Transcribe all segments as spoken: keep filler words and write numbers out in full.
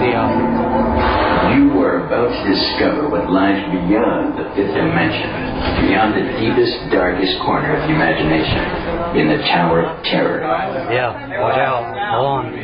You are about to discover what lies beyond the fifth dimension, beyond the deepest, darkest corner of the imagination, in the Tower of Terror. Yeah, watch out. Hold on.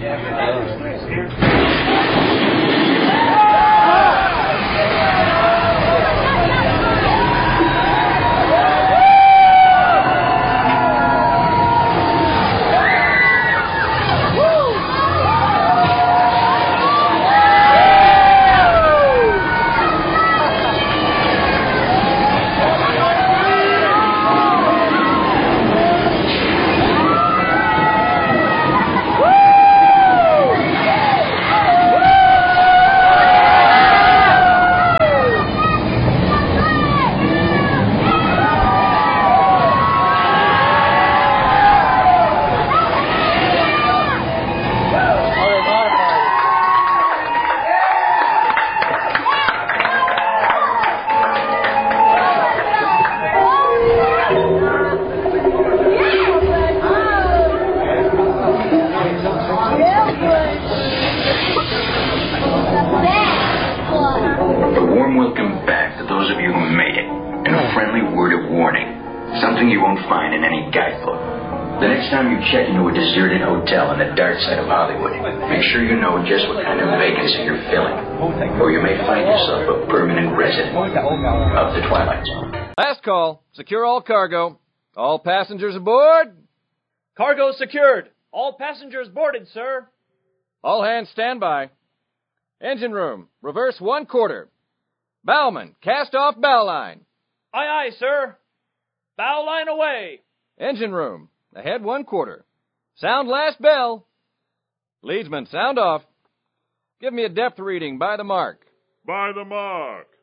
Check into a deserted hotel on the dark side of Hollywood. Make sure you know just what kind of vacancy you're filling, or you may find yourself a permanent resident of the Twilight Zone. Last call. Secure all cargo. All passengers aboard. Cargo secured. All passengers boarded, sir. All hands stand by. Engine room. Reverse one quarter. Bowman, cast off bow line. Aye, aye, sir. Bow line away. Engine room. Ahead one quarter. Sound last bell. Leadsman, sound off. Give me a depth reading by the mark. By the mark.